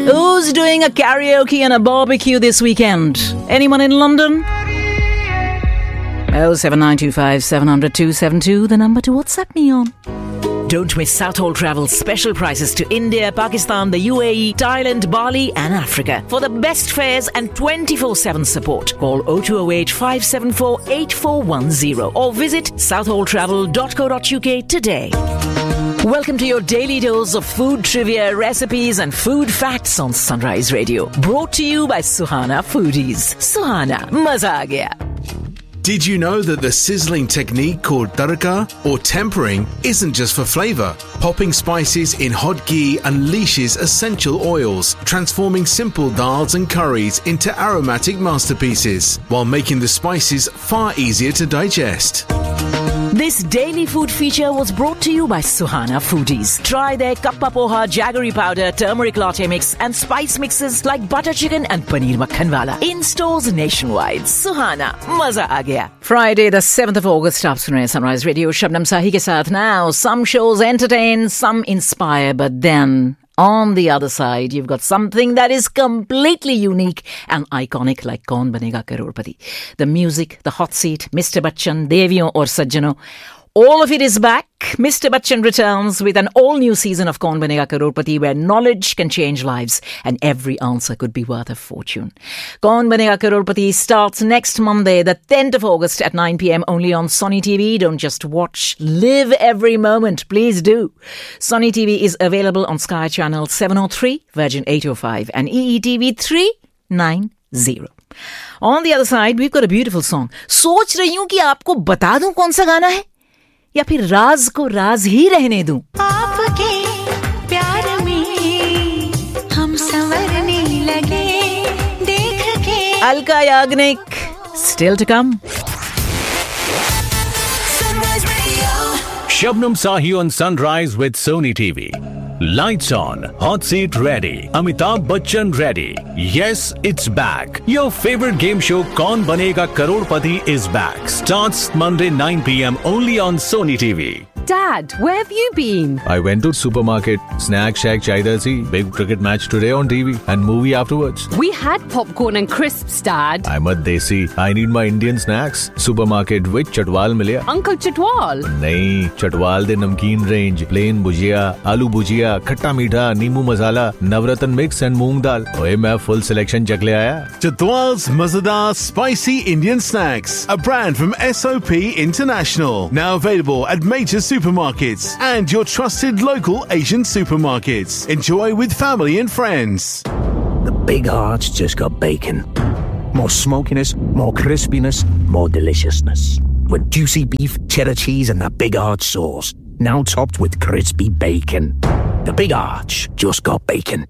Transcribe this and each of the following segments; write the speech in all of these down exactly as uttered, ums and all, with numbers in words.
Who's doing a karaoke and a barbecue this weekend? Anyone in London? oh seven nine two five seven zero zero two seven two, the number to WhatsApp me on. Don't miss Southall Travel's special prices to India, Pakistan, the U A E, Thailand, Bali and Africa. For the best fares and twenty-four seven support, call oh two oh eight five seven four eight four one zero or visit southall travel dot co dot uk today. Welcome to your daily dose of food trivia, recipes and food facts on Sunrise Radio. Brought to you by Suhana Foodies. Suhana, maza aa gaya. Did you know that the sizzling technique called tadka or tempering isn't just for flavour? Popping spices in hot ghee unleashes essential oils, transforming simple dals and curries into aromatic masterpieces, while making the spices far easier to digest. This daily food feature was brought to you by Suhana Foodies. Try their kappa poha, jaggery powder, turmeric latte mix and spice mixes like butter chicken and paneer makhan wala in stores nationwide. Suhana, maza aa gaya. Friday the seventh of August, aap sun rahe hain Sunrise Radio Shabnam Sahi ke saath. Now, some shows entertain, some inspire, but then on the other side, you've got something that is completely unique and iconic like Kaun Banega Crorepati. The music, the hot seat, Mister Bachchan, Deviyon aur Sajjanon. All of it is back. Mister Bachchan returns with an all-new season of Kaun Banega Crorepati where knowledge can change lives and every answer could be worth a fortune. Kaun Banega Crorepati starts next Monday, the tenth of August at nine p.m. only on Sony T V. Don't just watch, live every moment. Please do. Sony T V is available on Sky Channel seven oh three, Virgin eight oh five and E E T V three ninety. On the other side, we've got a beautiful song. सोच रही हूँ कि आपको बता दूं कौन सा गाना है या फिर राज को राज ही रहने दूं. आपके प्यार में हम संवरने लगे देख के. Alka Yagnik, still to come. Shabnam Sahi on Sunrise with Sony T V. Lights on, hot seat ready, Amitabh Bachchan ready. Yes, it's back. Your favorite game show Kaun Banega Crorepati is back. Starts Monday nine p.m. only on Sony T V. Dad, where have you been? I went to supermarket, snack shack chaida si, big cricket match today on T V and movie afterwards. We had popcorn and crisps, Dad. I'm a desi. I need my Indian snacks. Supermarket with Chatwal milya. Uncle Chatwal? Nahi, Chatwal de namkeen range, plain bhujia, aloo bhujia, khatta meetha, neemu masala, navratan mix and moong dal. Oye, main full selection chak le aaya. Chatwal's Mazadar Spicy Indian Snacks, a brand from S O P International. Now available at major supermarkets and your trusted local Asian supermarkets. Enjoy with family and friends. The Big Heart's just got bacon. More smokiness, more crispiness, more deliciousness. With juicy beef, cheddar cheese and the Big Heart sauce. Now topped with crispy bacon. The Big Arch just got bacon.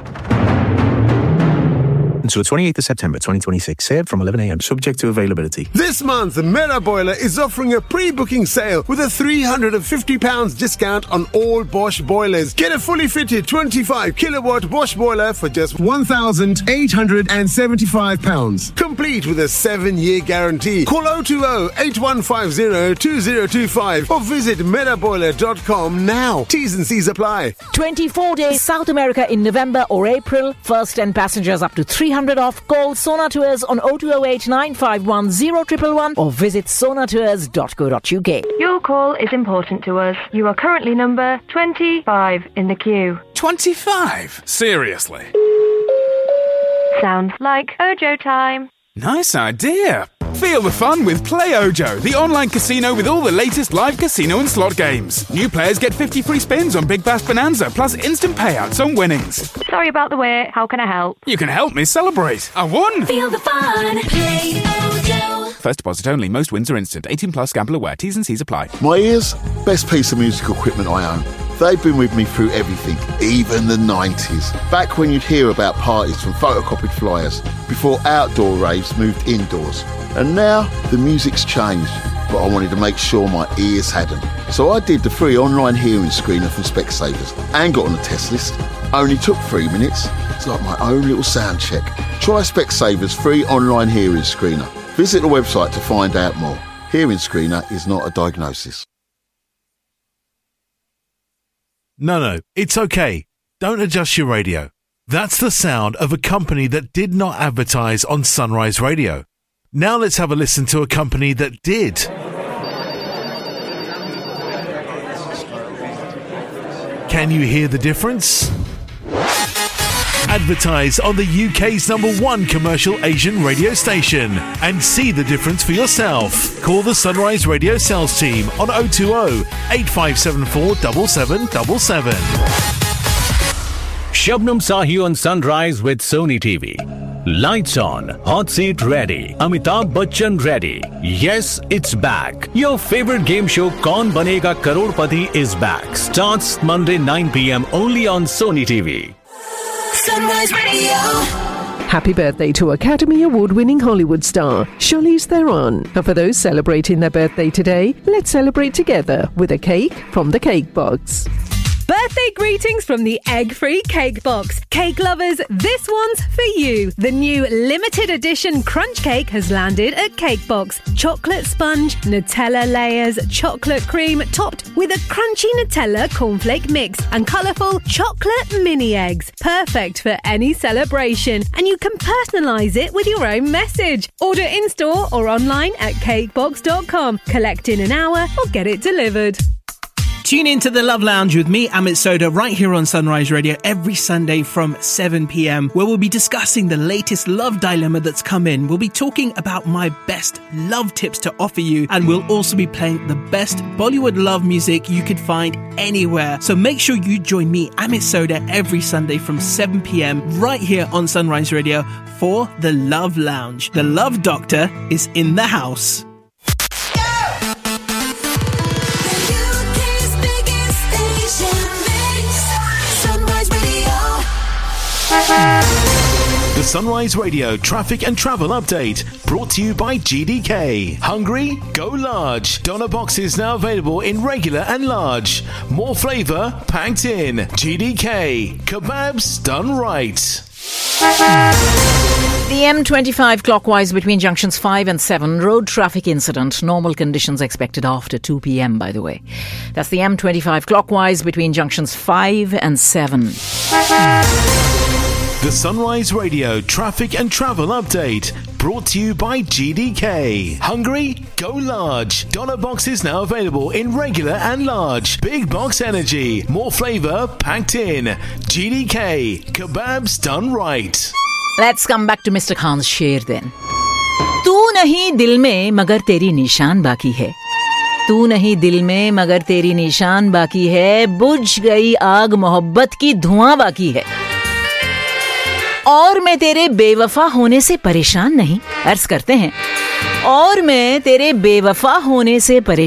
Until the twenty-eighth of September twenty twenty-six. Served from eleven a.m. Subject to availability. This month, Mera Boiler is offering a pre-booking sale with a three hundred fifty pounds discount on all Bosch boilers. Get a fully fitted twenty-five kilowatt Bosch boiler for just one thousand eight hundred seventy-five pounds. Complete with a seven-year guarantee. Call oh two oh eight one five oh two oh two five or visit mera boiler dot com now. T's and C's apply. twenty-four days South America in November or April. First ten passengers up to three hundred off. Call Sona Tours on oh two oh eight nine five one oh one one one or visit sona tours dot co dot uk. Your call is important to us. You are currently number twenty-five in the queue. twenty-five? Seriously? Sounds like Ojo time. Nice idea. Feel the fun with Play Ojo, the online casino with all the latest live casino and slot games. New players get fifty free spins on Big Bash Bonanza, plus instant payouts on winnings. Sorry about the wait. How can I help? You can help me celebrate. I won! Feel the fun. Play Ojo. First deposit only. Most wins are instant. eighteen plus. Gamble aware. T's and C's apply. My ears, best piece of musical equipment I own. They've been with me through everything, even the nineties. Back when you'd hear about parties from photocopied flyers, before outdoor raves moved indoors. And now, the music's changed, but I wanted to make sure my ears hadn't. So I did the free online hearing screener from Specsavers and got on the test list. Only took three minutes. It's like my own little sound check. Try Specsavers free online hearing screener. Visit the website to find out more. Hearing screener is not a diagnosis. No, no, it's okay. Don't adjust your radio. That's the sound of a company that did not advertise on Sunrise Radio. Now let's have a listen to a company that did. Can you hear the difference? Advertise on the U K's number one commercial Asian radio station and see the difference for yourself. Call the Sunrise Radio sales team on oh two oh, eight five seven four, seven seven seven seven. Shabnam Sahi on Sunrise with Sony T V. Lights on, hot seat ready, Amitabh Bachchan ready. Yes, it's back. Your favorite game show Kaun Banega Karodpati is back. Starts Monday nine p.m. only on Sony T V. Sunrise Radio. Happy birthday to Academy Award-winning Hollywood star Charlize Theron. And for those celebrating their birthday today, let's celebrate together with a cake from the Cake Box. Birthday greetings from the egg-free Cake Box. Cake lovers, this one's for you. The new limited edition crunch cake has landed at Cake Box. Chocolate sponge, Nutella layers, chocolate cream topped with a crunchy Nutella cornflake mix and colourful chocolate mini eggs. Perfect for any celebration, and you can personalise it with your own message. Order in-store or online at cake box dot com. Collect in an hour or get it delivered. Tune in to the Love Lounge with me, Amit Soda, right here on Sunrise Radio every Sunday from seven p.m, where we'll be discussing the latest love dilemma that's come in. We'll be talking about my best love tips to offer you, and we'll also be playing the best Bollywood love music you could find anywhere. So make sure you join me, Amit Soda, every Sunday from seven p.m, right here on Sunrise Radio for the Love Lounge. The Love Doctor is in the house. The Sunrise Radio traffic and travel update brought to you by G D K. Hungry? Go large. Doner boxes now available in regular and large. More flavour packed in. G D K. Kebabs done right. The M twenty-five clockwise between junctions five and seven, road traffic incident. Normal conditions expected after two p.m, by the way. That's the M twenty-five clockwise between junctions five and seven. The Sunrise Radio traffic and travel update brought to you by G D K. Hungry? Go large. Doner boxes now available in regular and large. Big box energy. More flavour packed in. G D K. Kebabs done right. Let's come back to Mister Khan's शेर then. तू नहीं दिल में मगर तेरी निशान बाकी है. तू नहीं दिल में मगर तेरी निशान बाकी है. बुझ गई आग मोहब्बत की धुआं बाकी है. और मैं तेरे बेवफा होने से परेशान नहीं. अर्ज करते हैं. और मैं तेरे बेवफा होने से परेशान